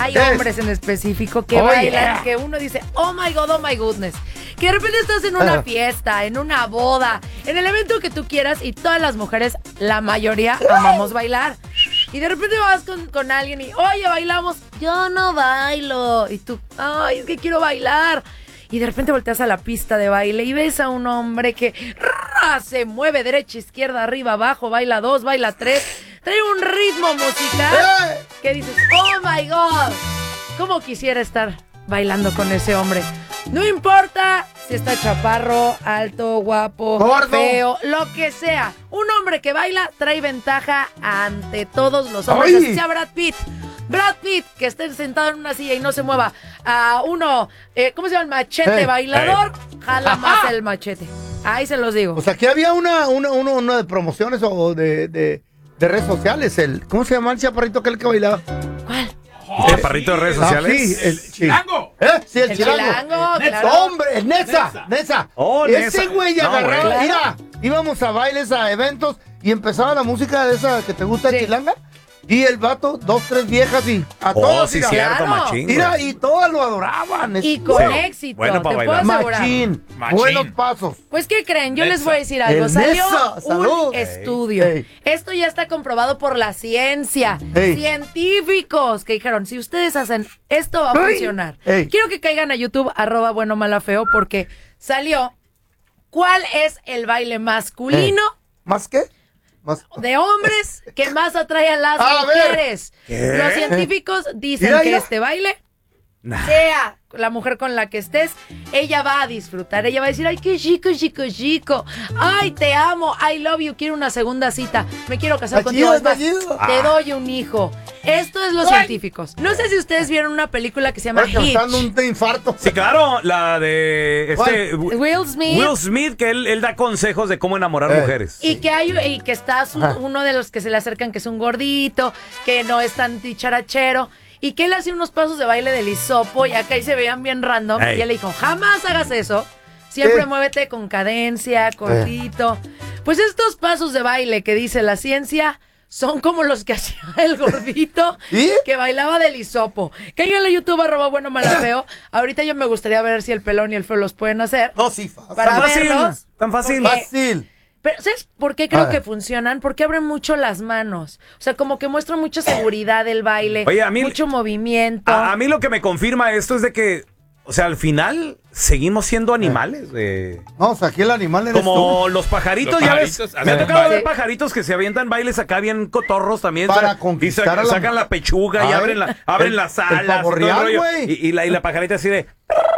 hay hombres en específico que bailan, que uno dice, oh my goodness. Que de repente estás en una fiesta, en una boda, en el evento que tú quieras y todas las mujeres, la mayoría, amamos bailar. Y de repente vas con alguien y, oye, bailamos. Yo no bailo. Y tú, ay, es que quiero bailar. Y de repente volteas a la pista de baile y ves a un hombre que se mueve derecha, izquierda, arriba, abajo, baila 2, baila 3. Trae un ritmo musical que dices, oh my God. ¿Cómo quisiera estar bailando con ese hombre? No importa si está chaparro, alto, guapo, gordo, feo, lo que sea. Un hombre que baila trae ventaja ante todos los hombres. Así sea Brad Pitt. Brad Pitt, que esté sentado en una silla y no se mueva. A uno, ¿cómo se llama? El machete bailador, jala más el machete. Ahí se los digo. O sea, aquí había una de promociones o de redes sociales. ¿Cómo se llama el chaparrito aquel que bailaba? ¿Cuál? ¿El chaparrito de redes sociales? Sí, el chilango. Sí, el chilango. Claro. Hombre, el Nesa. Ese güey agarraba, mira, íbamos a bailes, a eventos y empezaba la música de esa que te gusta, chilanga. Y el vato, 2, 3 viejas y a todas. Sí, cierto, machín. Mira, y todas lo adoraban. Y con éxito, bueno, te puedo asegurar. Machín. Buenos pasos. Pues, ¿qué creen? Yo les voy a decir algo. Salió un estudio. Esto ya está comprobado por la ciencia. Científicos que dijeron, si ustedes hacen, esto va a funcionar. Quiero que caigan a YouTube, @buenomalafeo, porque salió ¿cuál es el baile masculino? ¿Más qué? De hombres que más atrae a las mujeres. Los científicos dicen que este baile, sea la mujer con la que estés, ella va a disfrutar. Ella va a decir, ay, qué chico. Ay, te amo, I love you, quiero una segunda cita. Me quiero casar contigo. Es más, te doy un hijo. Esto es los científicos. No sé si ustedes vieron una película que se llama Hitch. Un infarto. Sí, claro, la de Will Smith, que él da consejos de cómo enamorar mujeres. Y que está uno de los que se le acercan, que es un gordito, que no es tan dicharachero. Y que él hacía unos pasos de baile del hisopo y acá y se veían bien random. Y él le dijo, jamás hagas eso. Siempre muévete con cadencia, cortito. Pues estos pasos de baile que dice la ciencia son como los que hacía el gordito que bailaba del hisopo. Cáiganle a YouTube, @buenomalafeo. Ahorita yo me gustaría ver si el pelón y el feo los pueden hacer. No, sí, para verlos. Tan fácil. Fácil. Pero, ¿sabes por qué creo que funcionan? Porque abren mucho las manos. O sea, como que muestra mucha seguridad del baile. Oye, mucho movimiento. A mí lo que me confirma esto es de que, o sea, al final seguimos siendo animales. No, o sea, aquí el animal eres como tú. los pajaritos, ya ves. Me ha tocado ver pajaritos que se avientan bailes acá bien cotorros también. Para conquistar y sacan la pechuga y abren las alas. El pavo real, y la pajarita así de...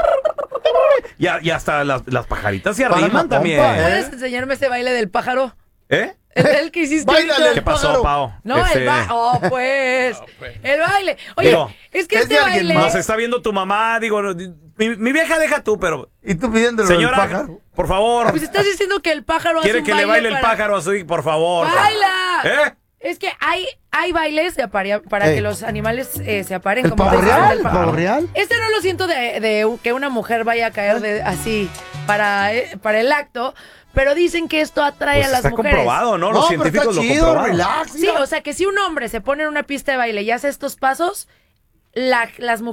Y hasta las pajaritas se arriman también. ¿Puedes enseñarme ese baile del pájaro? El que hiciste. ¿Qué pasó, Pao? No, el baile. Pues. El baile. Oye, es que este baile. Nos está viendo tu mamá, digo, mi vieja deja tú, pero. ¿Y tú pidiéndolo señora, el pájaro? Por favor. Pues estás diciendo que el pájaro hace un baile. Quiere que le baile el pájaro así, por favor. ¡Baila! Es que hay bailes para que los animales se aparen. ¿El como pavo real? ¿El pavo real? Este no lo siento de que una mujer vaya a caer así para el acto, pero dicen que eto atrae a las está mujeres. Está comprobado, ¿no? Los científicos lo comprobaron. Relax, sí, o sea que si un hombre se pone en una pista de baile y hace estos pasos, las mujeres